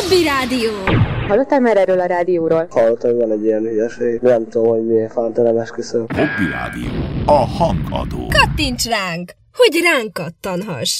Hobby Rádió. Hallottál már erről a rádióról? Hallottam, hogy van egy ilyen hülyeség. Nem tudom, hogy milyen fanta, nem esküszöm. Hobby Rádió. A hangadó. Kattints ránk, hogy ránk kattanhass.